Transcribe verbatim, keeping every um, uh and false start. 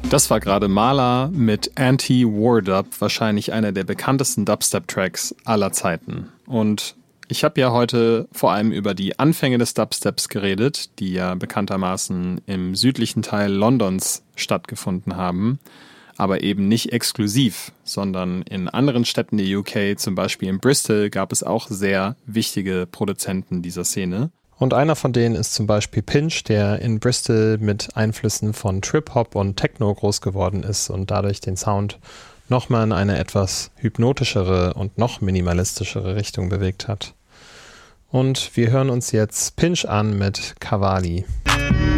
Das war gerade Mala mit Anti-War Dub, wahrscheinlich einer der bekanntesten Dubstep-Tracks aller Zeiten. Und ich habe ja heute vor allem über die Anfänge des Dubsteps geredet, die ja bekanntermaßen im südlichen Teil Londons stattgefunden haben, aber eben nicht exklusiv, sondern in anderen Städten der U K, zum Beispiel in Bristol, gab es auch sehr wichtige Produzenten dieser Szene. Und einer von denen ist zum Beispiel Pinch, der in Bristol mit Einflüssen von Trip-Hop und Techno groß geworden ist und dadurch den Sound nochmal in eine etwas hypnotischere und noch minimalistischere Richtung bewegt hat. Und wir hören uns jetzt Pinch an mit Cavalli.